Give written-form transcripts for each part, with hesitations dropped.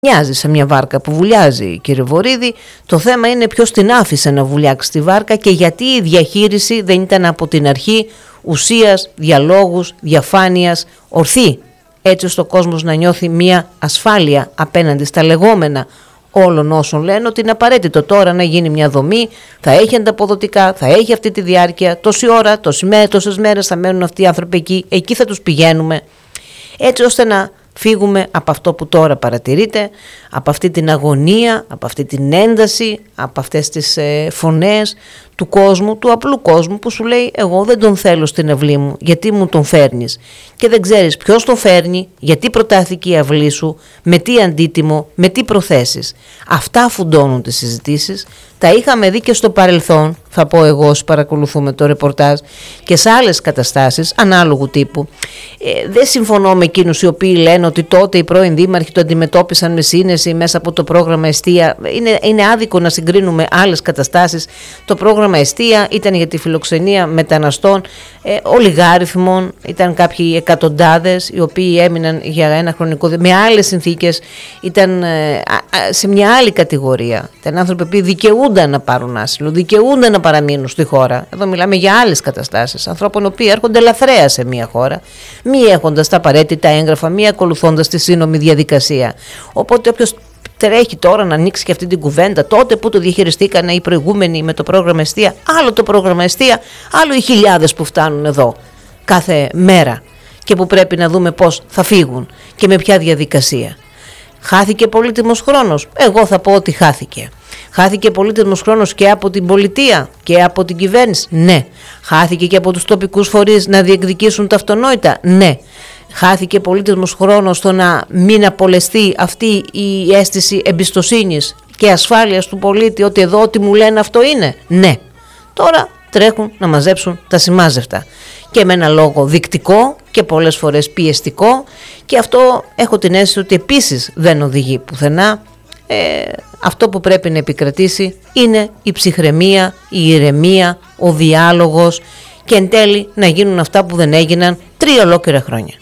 Μοιάζει σε μια βάρκα που βουλιάζει, κύριε Βορίδη. Το θέμα είναι ποιος την άφησε να βουλιάξει τη βάρκα και γιατί η διαχείριση δεν ήταν από την αρχή ουσίας, διαλόγους, διαφάνειας, ορθή, έτσι ώστε ο κόσμος να νιώθει μια ασφάλεια απέναντι στα λεγόμενα όλων όσων λένε ότι είναι απαραίτητο τώρα να γίνει μια δομή, θα έχει ανταποδοτικά, θα έχει αυτή τη διάρκεια, τόση ώρα, τόσες μέρες θα μένουν αυτοί οι άνθρωποι εκεί θα τους πηγαίνουμε, έτσι ώστε να φύγουμε από αυτό που τώρα παρατηρείτε, από αυτή την αγωνία, από αυτή την ένταση, από αυτές τις φωνές του κόσμου, του απλού κόσμου που σου λέει εγώ δεν τον θέλω στην αυλή μου, γιατί μου τον φέρνεις και δεν ξέρεις ποιος τον φέρνει, γιατί προτάθηκε η αυλή σου, με τι αντίτιμο, με τι προθέσεις. Αυτά φουντώνουν τις συζητήσεις, τα είχαμε δει και στο παρελθόν, θα πω εγώ όσοι παρακολουθούμε το ρεπορτάζ και σε άλλες καταστάσεις ανάλογου τύπου. Δεν συμφωνώ με εκείνους οι οποίοι λένε ότι τότε οι πρώην δήμαρχοι το αντιμετώπισαν με σύνεση μέσα από το πρόγραμμα Εστία. Είναι άδικο να συγκρίνουμε άλλες καταστάσεις. Το πρόγραμμα Εστία ήταν για τη φιλοξενία μεταναστών ολιγάριθμων, ήταν κάποιοι εκατοντάδες οι οποίοι έμειναν για ένα χρονικό με άλλες συνθήκες, ήταν σε μια άλλη κατηγορία. Ήταν άνθρωποι που δικαιούνταν να πάρουν άσυλο, δικαιούνταν να παραμείνουν στη χώρα. Εδώ μιλάμε για άλλες καταστάσεις ανθρώπων οι οποίοι έρχονται λαθρέα σε μια χώρα, μη έχοντας τα απαραίτητα έγγραφα, μη ακολουθώντας τη σύνομη διαδικασία. Οπότε όποιος τρέχει τώρα να ανοίξει και αυτή την κουβέντα, τότε που το διαχειριστήκανε οι προηγούμενοι με το πρόγραμμα Εστία, άλλο το πρόγραμμα Εστία, άλλο οι χιλιάδες που φτάνουν εδώ κάθε μέρα και που πρέπει να δούμε πώς θα φύγουν και με ποια διαδικασία. Χάθηκε πολύτιμος χρόνος. Εγώ θα πω ότι χάθηκε. Χάθηκε πολύτιμος χρόνος και από την πολιτεία και από την κυβέρνηση. Ναι. Χάθηκε και από τους τοπικούς φορείς να διεκδικήσουν τα αυτονόητα. Ναι. Χάθηκε πολύτιμος χρόνος στο να μην απολεστεί αυτή η αίσθηση εμπιστοσύνης και ασφάλειας του πολίτη ότι εδώ ό,τι μου λένε αυτό είναι. Ναι. Τώρα τρέχουν να μαζέψουν τα σημάζευτα και με ένα λόγο δεικτικό και πολλές φορές πιεστικό και αυτό έχω την αίσθηση ότι επίσης δεν οδηγεί πουθενά. Αυτό που πρέπει να επικρατήσει είναι η ψυχραιμία, η ηρεμία, ο διάλογος και εν τέλει να γίνουν αυτά που δεν έγιναν 3 ολόκληρα χρόνια.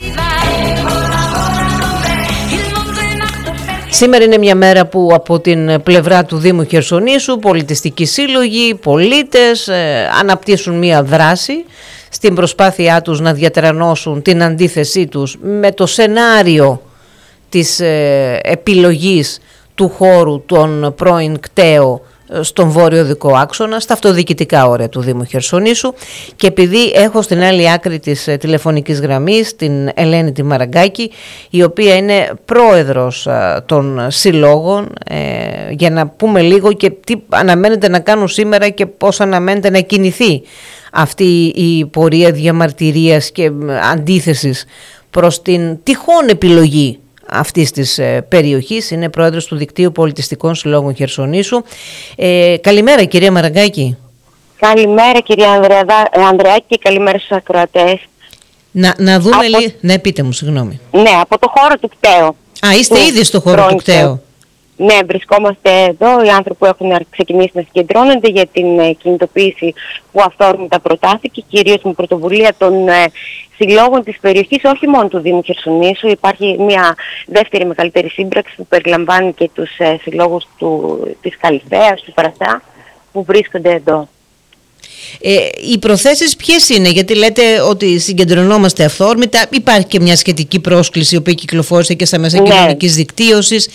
Σήμερα είναι μια μέρα που από την πλευρά του Δήμου Χερσονήσου πολιτιστικοί σύλλογοι, πολίτες αναπτύσσουν μια δράση στην προσπάθειά τους να διατρανώσουν την αντίθεσή τους με το σενάριο της επιλογής του χώρου των πρώην ΚΤΕΟ στον βόρειο οδικό άξονα, στα αυτοδιοικητικά όρια του Δήμου Χερσονήσου και επειδή έχω στην άλλη άκρη της τηλεφωνικής γραμμής την Ελένη τη Μαραγκάκη, η οποία είναι πρόεδρος των συλλόγων, για να πούμε λίγο και τι αναμένεται να κάνουν σήμερα και πώς αναμένεται να κινηθεί αυτή η πορεία διαμαρτυρίας και αντίθεσης προς την τυχόν επιλογή αυτής της περιοχής. Είναι πρόεδρος του Δικτύου Πολιτιστικών Συλλόγων Χερσονήσου. Καλημέρα κυρία Μαραγκάκη. Καλημέρα κυρία Ανδρεάκη και καλημέρα στους ακροατές. Να δούμε λίγο. Ναι, πείτε μου, συγγνώμη. Ναι, από το χώρο του ΚΤΕΟ. Είστε ήδη στο χώρο του ΚΤΕΟ. Ναι, βρισκόμαστε εδώ, οι άνθρωποι που έχουν ξεκινήσει να συγκεντρώνονται για την κινητοποίηση που αυθόρμητα προτάθηκε, κυρίως με πρωτοβουλία των συλλόγων της περιοχής, όχι μόνο του Δήμου Χερσονήσου. Υπάρχει μια δεύτερη μεγαλύτερη σύμπραξη που περιλαμβάνει και τους συλλόγους της Καλυθέας, του Παρασά, που βρίσκονται εδώ. Οι προθέσεις ποιες είναι, γιατί λέτε ότι συγκεντρωνόμαστε αυθόρμητα, υπάρχει και μια σχετική πρόσκληση η οποία κυκλοφόρησε και στα μέσα κοινωνικής δικτύωσης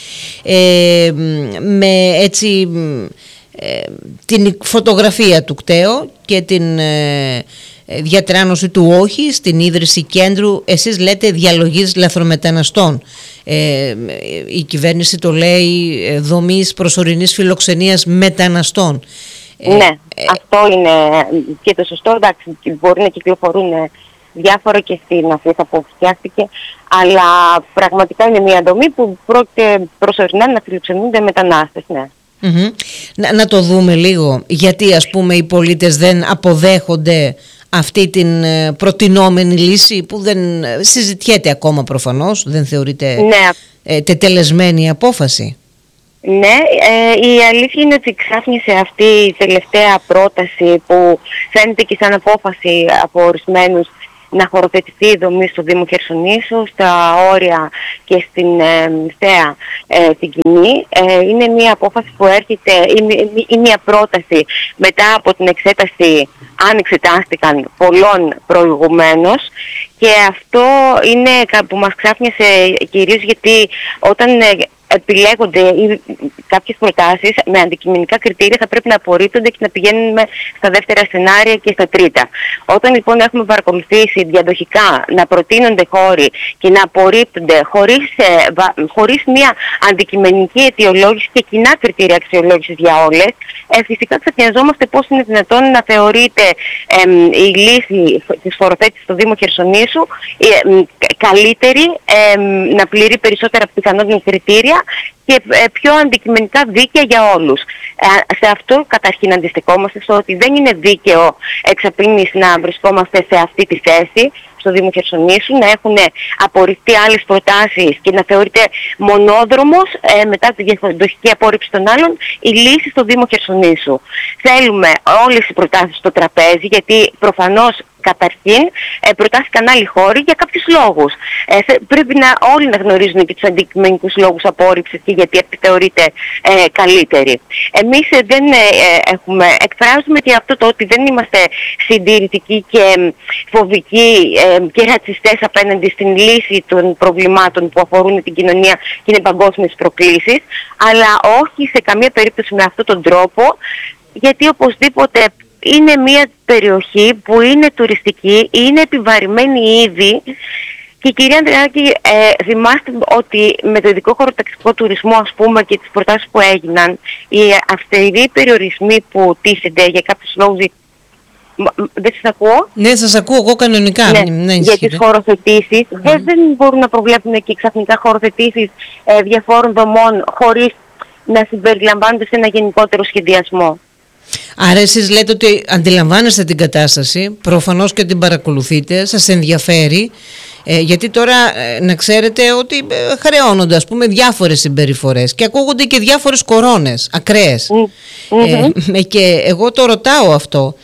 με έτσι την φωτογραφία του ΚΤΕΟ και την διατράνωση του όχι στην ίδρυση κέντρου, εσείς λέτε διαλογής λαθρομεταναστών. Η κυβέρνηση το λέει δομής προσωρινής φιλοξενίας μεταναστών. Ναι, αυτό είναι και το σωστό. Εντάξει, μπορεί να κυκλοφορούν διάφορα και στην αφήσα που φτιάχτηκε, αλλά πραγματικά είναι μια δομή που πρόκειται προσωρινά να φιλοξενούνται μετανάστες, ναι. Να το δούμε λίγο, γιατί ας πούμε οι πολίτες δεν αποδέχονται αυτή την προτινόμενη λύση που δεν συζητιέται ακόμα προφανώς, δεν θεωρείται τετελεσμένη απόφαση. Ναι, η αλήθεια είναι ότι ξάφνησε αυτή η τελευταία πρόταση που φαίνεται και σαν απόφαση από ορισμένους να χωροθετηθεί η δομή στο Δήμο Χερσονήσου, στα όρια και στην Θέα την Κοινή. Είναι μια απόφαση που έρχεται, ή μια πρόταση μετά από την εξέταση, αν εξετάστηκαν, πολλών προηγουμένως. Και αυτό είναι που μας ξάφνιασε κυρίως γιατί όταν επιλέγονται κάποιες προτάσεις με αντικειμενικά κριτήρια θα πρέπει να απορρίπτονται και να πηγαίνουμε στα δεύτερα σενάρια και στα τρίτα. Όταν λοιπόν έχουμε παρακολουθήσει διαδοχικά να προτείνονται χώροι και να απορρίπτονται χωρίς μια αντικειμενική αιτιολόγηση και κοινά κριτήρια αξιολόγησης για όλες, φυσικά ξαφνιαζόμαστε πώς είναι δυνατόν να θεωρείται η λύση της χωροθέτησης στο Δήμο Χερσονήσου καλύτερη, να πληρεί περισσότερα πιθανότητα κριτήρια και πιο αντικειμενικά δίκαια για όλους. Σε αυτό καταρχήν αντιστοιχόμαστε, στο ότι δεν είναι δίκαιο εξ απειλής να βρισκόμαστε σε αυτή τη θέση στο Δήμο Χερσονήσου, να έχουν απορριφθεί άλλες προτάσεις και να θεωρείται μονόδρομος μετά τη διαδοχική απόρριψη των άλλων η λύση στο Δήμο Χερσονήσου. Θέλουμε όλες οι προτάσεις στο τραπέζι, γιατί προφανώς καταρχήν προτάθηκαν άλλοι χώροι για κάποιους λόγους. Πρέπει όλοι να γνωρίζουν και τους αντικειμενικούς λόγους απόρριψης και γιατί θεωρείται καλύτερη. Εμείς δεν εκφράζουμε και αυτό το ότι δεν είμαστε συντηρητικοί και φοβικοί και ρατσιστές απέναντι στην λύση των προβλημάτων που αφορούν την κοινωνία και είναι παγκόσμιες προκλήσεις, αλλά όχι σε καμία περίπτωση με αυτόν τον τρόπο, γιατί οπωσδήποτε είναι μια περιοχή που είναι τουριστική, είναι επιβαρημένη ήδη. Και κυρία Ανδριάκη, θυμάστε ότι με το ειδικό χωροταξικό τουρισμό, ας πούμε, και τις προτάσεις που έγιναν, οι αυστηροί περιορισμοί που τίθενται για κάποιους λόγους. Δεν σας ακούω? Ναι, σας ακούω εγώ κανονικά. Ναι, για τις χωροθετήσεις. Δεν μπορούν να προβλέπουν και ξαφνικά χωροθετήσεις διαφόρων δομών χωρίς να συμπεριλαμβάνονται σε ένα γενικότερο σχεδιασμό. Άρα εσείς λέτε ότι αντιλαμβάνεστε την κατάσταση, προφανώς και την παρακολουθείτε, σας ενδιαφέρει, γιατί τώρα να ξέρετε ότι χρεώνονται, ας πούμε, διάφορες συμπεριφορές και ακούγονται και διάφορες κορώνες ακραίες. Και εγώ το ρωτάω αυτό,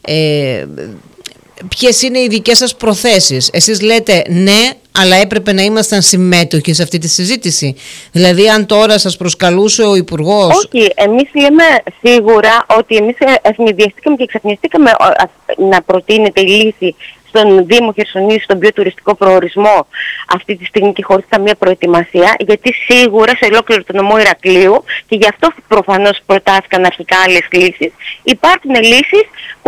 ποιες είναι οι δικές σας προθέσεις? Εσείς λέτε ναι, αλλά έπρεπε να ήμασταν συμμέτοχοι σε αυτή τη συζήτηση. Δηλαδή, αν τώρα σας προσκαλούσε ο Υπουργός... Όχι, εμείς λέμε σίγουρα ότι εμείς ευνηδιαστήκαμε και εξαφνιστήκαμε να προτείνεται η λύση στον Δήμο Χερσονήσου, στον πιο τουριστικό προορισμό αυτή τη στιγμή και χωρίς καμία προετοιμασία, γιατί σίγουρα σε ολόκληρο το νομό Ηρακλείου, και γι' αυτό προφανώς προτάθηκαν αρχικά άλλες λύσεις, υπάρχουν λύσεις που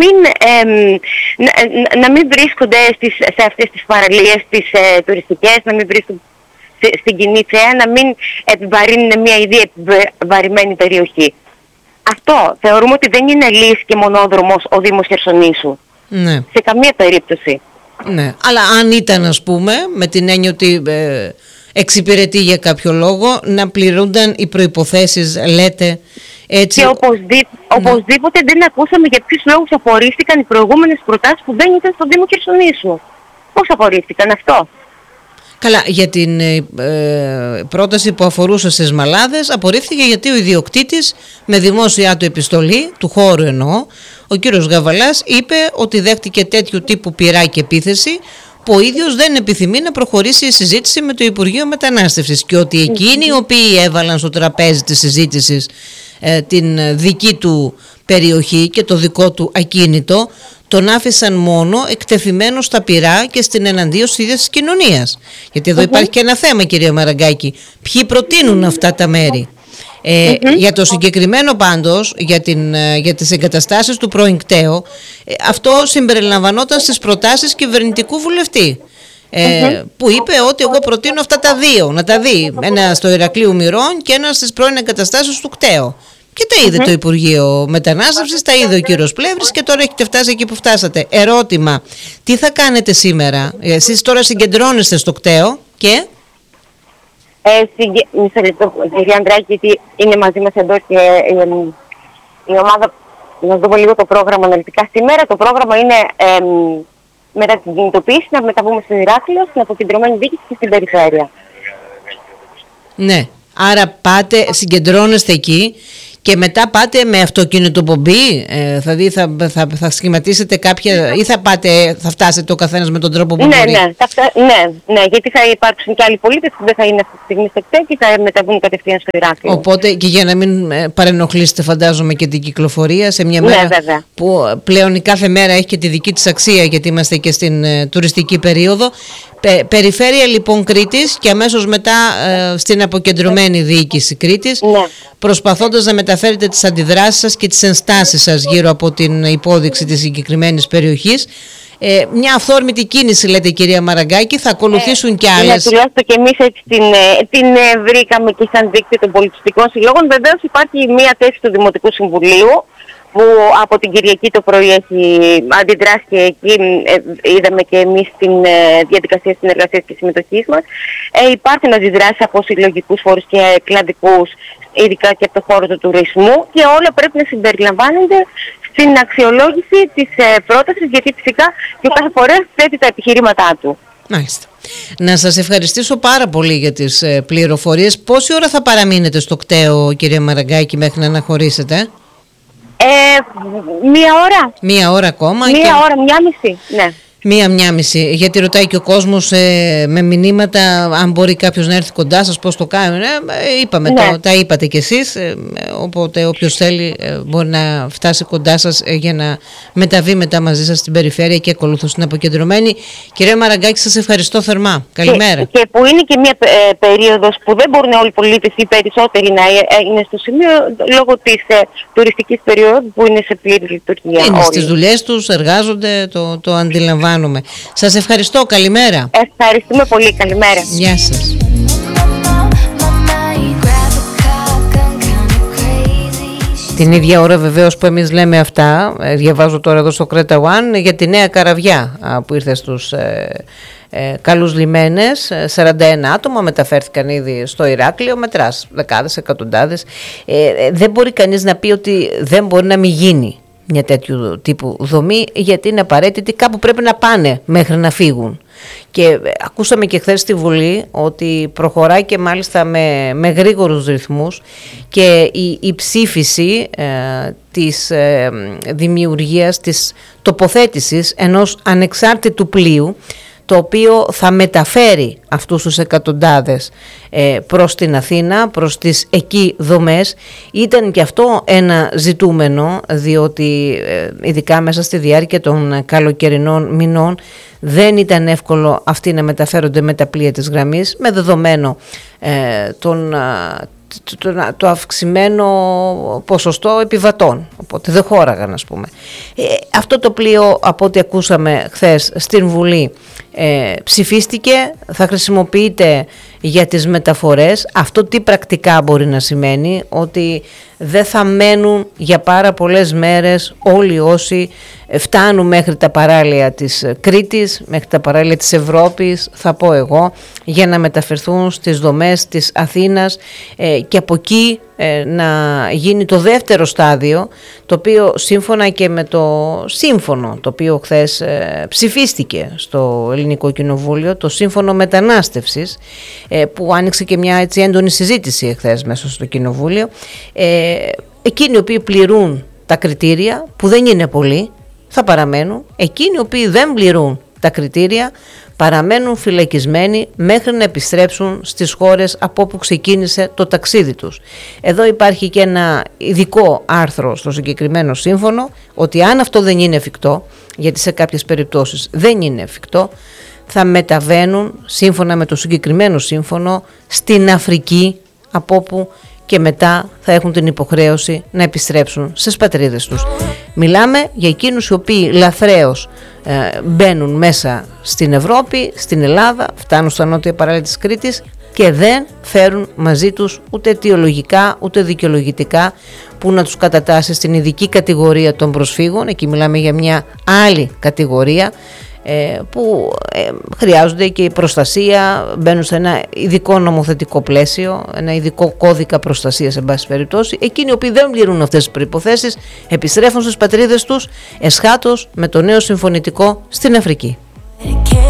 να μην βρίσκονται σε αυτές τις παραλίες τις τουριστικές, να μην βρίσκονται στην κοινή θέα, να μην επιβαρύνουν μια ήδη επιβαρημένη περιοχή. Αυτό θεωρούμε ότι δεν είναι λύση και μονόδρομος ο Δήμος Χερσονήσου. Ναι. Σε καμία περίπτωση. Ναι. Αλλά αν ήταν, ας πούμε, με την έννοια ότι εξυπηρετεί για κάποιο λόγο, να πληρούνταν οι προϋποθέσεις, λέτε έτσι. Και οπωσδήποτε δεν ακούσαμε για ποιους λόγους απορρίφθηκαν οι προηγούμενες προτάσεις που δεν ήταν στο Δήμο Χερσονήσου. Πώς απορρίφθηκαν αυτό? Καλά, για την πρόταση που αφορούσε στις Μαλάδες απορρίφθηκε γιατί ο ιδιοκτήτης, με δημόσια του επιστολή, του χώρου εννοώ, ο κύριος Γαβαλάς, είπε ότι δέχτηκε τέτοιου τύπου πειρά και επίθεση που ο ίδιος δεν επιθυμεί να προχωρήσει η συζήτηση με το Υπουργείο Μετανάστευσης και ότι εκείνοι οι οποίοι έβαλαν στο τραπέζι της συζήτησης την δική του περιοχή και το δικό του ακίνητο, τον άφησαν μόνο εκτεθειμένο στα πυρά και στην εναντίωση της κοινωνίας. Γιατί εδώ υπάρχει και ένα θέμα, κυρία Μαραγκάκη. Ποιοι προτείνουν αυτά τα μέρη? Για το συγκεκριμένο πάντως, για τις εγκαταστάσεις του πρώην ΚΤΕΟ, αυτό συμπεριλαμβανόταν στις προτάσεις κυβερνητικού βουλευτή, που είπε ότι εγώ προτείνω αυτά τα δύο, να τα δει, ένα στο Ηρακλείου Μυρών και ένα στις πρώην εγκαταστάσεις του ΚΤΕΟ. Και τα είδε το Υπουργείο Μετανάστευσης, τα είδε ο κύριος Πλεύρης και τώρα έχετε φτάσει εκεί που φτάσατε. Ερώτημα, τι θα κάνετε σήμερα? Εσείς τώρα συγκεντρώνεστε στο ΚΤΕΟ και... Μισό λεπτό, κυρία Ανδράκη, γιατί είναι μαζί μας εδώ και η ομάδα. Να δούμε λίγο το πρόγραμμα αναλυτικά. Σήμερα το πρόγραμμα είναι μετά την κινητοποίηση να μεταβούμε στην Ηράκλειο, στην αποκεντρωμένη διοίκηση και στην περιφέρεια. Ναι, άρα πάτε, συγκεντρώνεστε εκεί Και μετά πάτε με αυτοκινητοπομπή, δηλαδή θα σχηματίσετε κάποια ή θα φτάσετε ο καθένας με τον τρόπο που μπορεί? Ναι, γιατί θα υπάρξουν και άλλοι πολίτες που δεν θα είναι αυτή τη στιγμή στο ΚΤΕ και θα μεταβούν κατευθείαν στο Ηράκλειο. Οπότε και για να μην παρενοχλήσετε, φαντάζομαι, και την κυκλοφορία σε μια μέρα που πλέον η κάθε μέρα έχει και τη δική της αξία, γιατί είμαστε και στην τουριστική περίοδο. Περιφέρεια λοιπόν Κρήτης και αμέσως μετά στην αποκεντρωμένη διοίκηση Κρήτης, προσπαθώντας να μεταφέρετε τις αντιδράσεις σας και τις ενστάσεις σας γύρω από την υπόδειξη της συγκεκριμένης περιοχής. Μια αυθόρμητη κίνηση, λέτε, κυρία Μαραγκάκη, θα ακολουθήσουν και άλλες. Τουλάχιστον και εμείς έτσι την βρήκαμε και σαν δίκτυο των πολιτιστικών συλλόγων. Βεβαίως υπάρχει μια θέση του Δημοτικού Συμβουλίου που από την Κυριακή το πρωί έχει αντιδράσει και εκεί είδαμε και εμείς την διαδικασία συνεργασίας και συμμετοχής μας. Υπάρχουν αντιδράσεις από συλλογικούς φορείς και κλαδικούς, ειδικά και από το χώρο του τουρισμού, και όλα πρέπει να συμπεριλαμβάνονται στην αξιολόγηση της πρότασης, γιατί φυσικά και ο κάθε φορέας θέτει τα επιχειρήματά του. Μάλιστα. Να σας ευχαριστήσω πάρα πολύ για τις πληροφορίες. Πόση ώρα θα παραμείνετε στο κτέο, κυρία Μαραγκάκη, μέχρι να αναχωρήσετε? Μία ώρα ακόμα. Μία μισή, ναι. Μία μισή, γιατί ρωτάει και ο κόσμος με μηνύματα αν μπορεί κάποιος να έρθει κοντά σας, πώς το κάνουν. Είπαμε, τα είπατε κι εσείς, οπότε όποιος θέλει μπορεί να φτάσει κοντά σας για να μεταβεί μετά μαζί σας στην περιφέρεια και ακολούθως στην αποκεντρωμένη. Κυρία Μαραγκάκη, σας ευχαριστώ θερμά. Καλημέρα. Και που είναι και μια περίοδος που δεν μπορούν όλοι οι πολίτες ή περισσότεροι να είναι στο σημείο λόγω της τουριστικής περίοδου που είναι σε πλήρη λειτουργία. Είναι στις δουλειές τους, εργάζονται, το αντιλαμβάνομαι. Σας ευχαριστώ, καλημέρα. Ευχαριστούμε πολύ, καλημέρα. Γεια σας. Την ίδια ώρα βεβαίως που εμείς λέμε αυτά, διαβάζω τώρα εδώ στο Κρέτα One για τη νέα καραβιά που ήρθε στους καλούς λιμένες. 41 άτομα μεταφέρθηκαν ήδη στο Ηράκλειο, μετράς δεκάδες, εκατοντάδες. Δεν μπορεί κανείς να πει ότι δεν μπορεί να μην γίνει μια τέτοιου τύπου δομή, γιατί είναι απαραίτητη, κάπου πρέπει να πάνε μέχρι να φύγουν. Και ακούσαμε και χθες στη Βουλή ότι προχωράει και μάλιστα με γρήγορους ρυθμούς και η ψήφιση της δημιουργίας, της τοποθέτησης ενός ανεξάρτητου πλοίου, το οποίο θα μεταφέρει αυτούς τους εκατοντάδες προς την Αθήνα, προς τις εκεί δομές. Ήταν και αυτό ένα ζητούμενο, διότι ειδικά μέσα στη διάρκεια των καλοκαιρινών μηνών δεν ήταν εύκολο αυτοί να μεταφέρονται με τα πλοία της γραμμής, με δεδομένο το αυξημένο ποσοστό επιβατών, οπότε δεν χώραγαν, ας πούμε. Αυτό το πλοίο, από ό,τι ακούσαμε χθες στην Βουλή, ψηφίστηκε, θα χρησιμοποιείται για τις μεταφορές. Αυτό τι πρακτικά μπορεί να σημαίνει? Ότι δεν θα μένουν για πάρα πολλές μέρες όλοι όσοι φτάνουν μέχρι τα παράλια της Κρήτης, μέχρι τα παράλια της Ευρώπης, θα πω εγώ, για να μεταφερθούν στις δομές της Αθήνας και από εκεί να γίνει το δεύτερο στάδιο, το οποίο σύμφωνα και με το σύμφωνο το οποίο χθες ψηφίστηκε στο Ελληνικό Κοινοβούλιο, το σύμφωνο μετανάστευσης, που άνοιξε και μια έτσι έντονη συζήτηση εχθές μέσα στο Κοινοβούλιο, εκείνοι οι οποίοι πληρούν τα κριτήρια, που δεν είναι πολλοί, θα παραμένουν. Εκείνοι οι οποίοι δεν πληρούν τα κριτήρια παραμένουν φυλακισμένοι μέχρι να επιστρέψουν στις χώρες από όπου ξεκίνησε το ταξίδι τους. Εδώ υπάρχει και ένα ειδικό άρθρο στο συγκεκριμένο σύμφωνο, ότι αν αυτό δεν είναι εφικτό, γιατί σε κάποιες περιπτώσεις δεν είναι εφικτό, θα μεταβαίνουν σύμφωνα με το συγκεκριμένο σύμφωνο στην Αφρική, από όπου και μετά θα έχουν την υποχρέωση να επιστρέψουν στις πατρίδες τους. Μιλάμε για εκείνους οι οποίοι λαθρέως μπαίνουν μέσα στην Ευρώπη, στην Ελλάδα, φτάνουν στα νότια παράλια της Κρήτης και δεν φέρουν μαζί τους ούτε αιτιολογικά ούτε δικαιολογητικά που να τους κατατάσσει στην ειδική κατηγορία των προσφύγων. Εκεί μιλάμε για μια άλλη κατηγορία που χρειάζονται και η προστασία, μπαίνουν σε ένα ειδικό νομοθετικό πλαίσιο, ένα ειδικό κώδικα προστασίας εν πάση περιπτώσει. Εκείνοι οι οποίοι δεν πληρούν αυτές τις προϋποθέσεις επιστρέφουν στις πατρίδες τους εσχάτως με το νέο συμφωνητικό στην Αφρική.